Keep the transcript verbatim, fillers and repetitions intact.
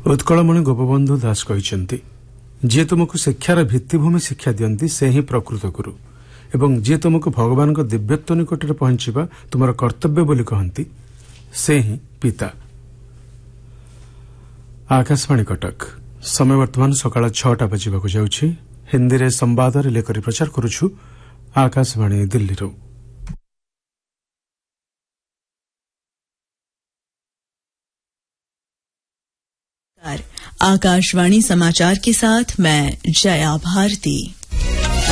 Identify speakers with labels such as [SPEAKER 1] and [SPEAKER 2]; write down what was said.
[SPEAKER 1] उत्कलमणि गोपबंधु दास कहते जी तुमको शिक्षार भित्तिभूमि शिक्षा दियंती से ही प्रकृत गुरु एवं जी तुमको भगवान दिव्यत्व निकट पहुंचवा तुम कर्तव्य बोली कहती से ही पिता। आकाशवाणी कटक समय वर्तमान सकाळ छटा बजवाक जाउछि। हिंदी रे संवाद रिले करी प्रचार करुछु आकाशवाणी दिल्ली रो।
[SPEAKER 2] आकाशवाणी समाचार के साथ मैं जया भारती।